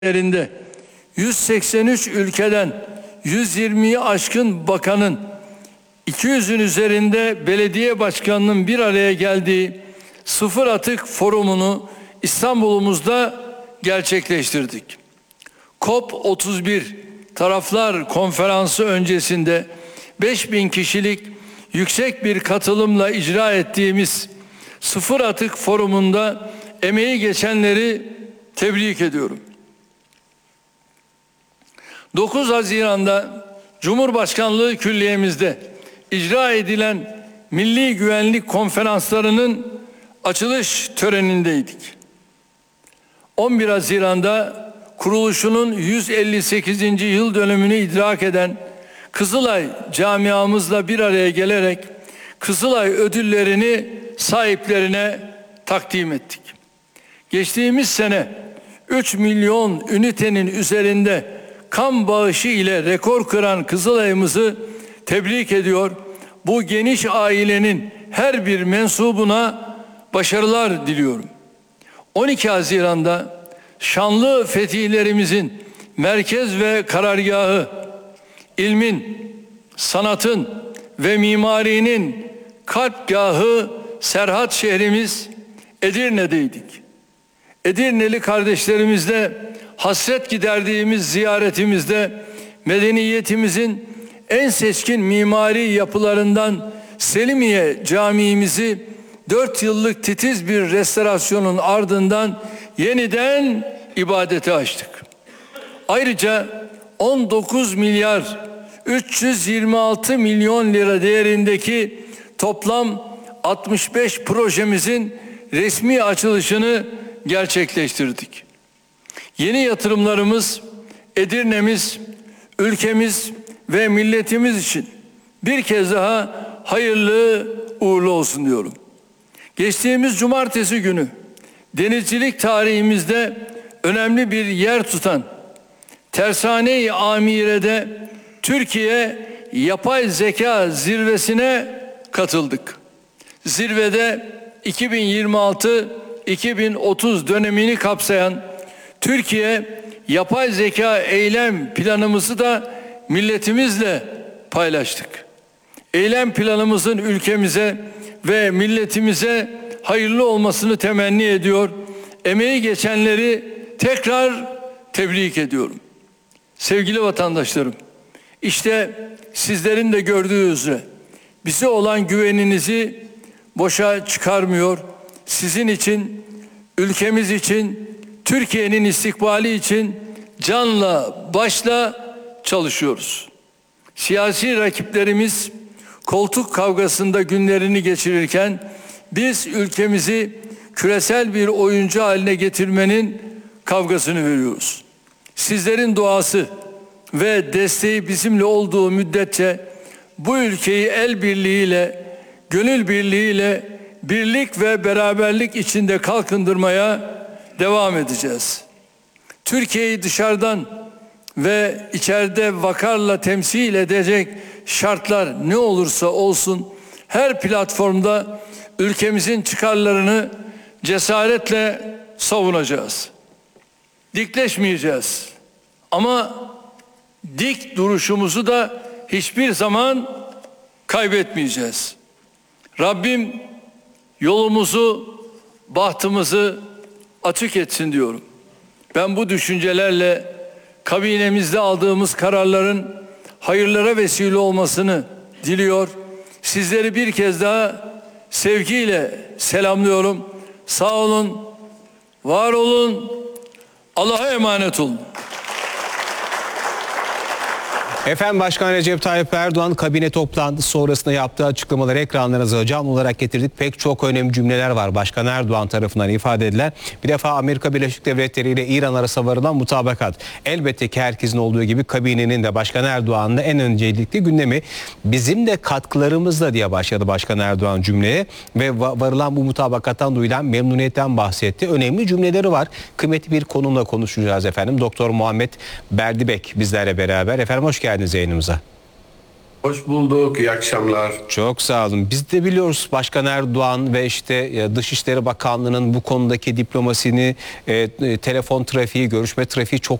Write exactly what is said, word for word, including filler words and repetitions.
yerinde yüz seksen üç ülkeden yüz yirmiyi aşkın bakanın, iki yüzün üzerinde belediye başkanının bir araya geldiği Sıfır Atık Forumunu İstanbul'umuzda gerçekleştirdik. COP otuz bir Taraflar Konferansı öncesinde beş bin kişilik yüksek bir katılımla icra ettiğimiz Sıfır Atık Forumunda emeği geçenleri tebrik ediyorum. dokuz Haziran'da Cumhurbaşkanlığı Külliye'mizde icra edilen Milli Güvenlik Konferanslarının açılış törenindeydik. on bir Haziran'da kuruluşunun yüz elli sekizinci yıl dönümünü idrak eden Kızılay camiamızla bir araya gelerek Kızılay ödüllerini sahiplerine takdim ettik. Geçtiğimiz sene üç milyon ünitenin üzerinde kan bağışı ile rekor kıran Kızılay'ımızı tebrik ediyor. Bu geniş ailenin her bir mensubuna başarılar diliyorum. on iki Haziran'da şanlı fetihlerimizin merkez ve karargahı, ilmin, sanatın ve mimarinin kalpgahı Serhat şehrimiz Edirne'deydik. Edirneli kardeşlerimizle hasret giderdiğimiz ziyaretimizde medeniyetimizin en seçkin mimari yapılarından Selimiye Camii'mizi dört yıllık titiz bir restorasyonun ardından yeniden ibadete açtık. Ayrıca on dokuz milyar üç yüz yirmi altı milyon lira değerindeki toplam altmış beş projemizin resmi açılışını gerçekleştirdik. Yeni yatırımlarımız Edirne'miz, ülkemiz ve milletimiz için bir kez daha hayırlı uğurlu olsun diyorum. Geçtiğimiz cumartesi günü denizcilik tarihimizde önemli bir yer tutan Tersane-i Amire'de Türkiye Yapay Zeka Zirvesi'ne katıldık. Zirvede iki bin yirmi altı iki bin otuz dönemini kapsayan Türkiye Yapay Zeka Eylem Planımızı da milletimizle paylaştık. Eylem planımızın ülkemize ve milletimize hayırlı olmasını temenni ediyor. Emeği geçenleri tekrar tebrik ediyorum. Sevgili vatandaşlarım, işte sizlerin de gördüğü üzere bize olan güveninizi boşa çıkarmıyor. Sizin için, ülkemiz için, Türkiye'nin istikbali için canla başla çalışıyoruz. Siyasi rakiplerimiz koltuk kavgasında günlerini geçirirken biz ülkemizi küresel bir oyuncu haline getirmenin kavgasını veriyoruz. Sizlerin duası ve desteği bizimle olduğu müddetçe bu ülkeyi el birliğiyle, gönül birliğiyle, birlik ve beraberlik içinde kalkındırmaya devam edeceğiz. Türkiye'yi dışarıdan ve içeride vakarla temsil edecek şartlar ne olursa olsun her platformda ülkemizin çıkarlarını cesaretle savunacağız. Dikleşmeyeceğiz. Ama dik duruşumuzu da hiçbir zaman kaybetmeyeceğiz. Rabbim yolumuzu, bahtımızı açık etsin diyorum. Ben bu düşüncelerle kabinemizde aldığımız kararların hayırlara vesile olmasını diliyor. Sizleri bir kez daha sevgiyle selamlıyorum. Sağ olun, var olun, Allah'a emanet olun. Efendim, Başkan Recep Tayyip Erdoğan kabine toplantısı sonrasında yaptığı açıklamaları ekranlarınıza canlı olarak getirdik. Pek çok önemli cümleler var Başkan Erdoğan tarafından ifade edilen. Bir defa Amerika Birleşik Devletleri ile İran arasında varılan mutabakat. Elbette ki herkesin olduğu gibi kabinenin de Başkan Erdoğan'ın en öncelikli gündemi. Bizim de katkılarımızla diye başladı Başkan Erdoğan cümleye ve varılan bu mutabakattan duyulan memnuniyetten bahsetti. Önemli cümleleri var. Kıymetli bir konumla konuşacağız efendim. Doktor Muhammed Berdibek bizlerle beraber. Efendim hoş geldiniz yayınımıza. Hoş bulduk, iyi akşamlar. Çok sağ olun. Biz de biliyoruz Başkan Erdoğan ve işte e, Dışişleri Bakanlığı'nın bu konudaki diplomasini, e, e, telefon trafiği, görüşme trafiği çok